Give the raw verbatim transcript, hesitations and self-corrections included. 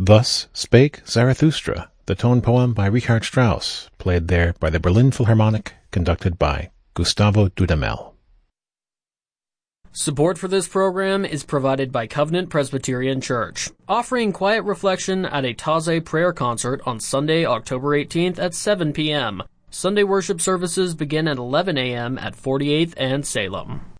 Thus Spake Zarathustra, the tone poem by Richard Strauss, played there by the Berlin Philharmonic, conducted by Gustavo Dudamel. Support for this program is provided by Covenant Presbyterian Church, offering quiet reflection at a Taizé prayer concert on Sunday, October eighteenth at seven p.m. Sunday worship services begin at eleven a.m. at forty-eighth and Salem.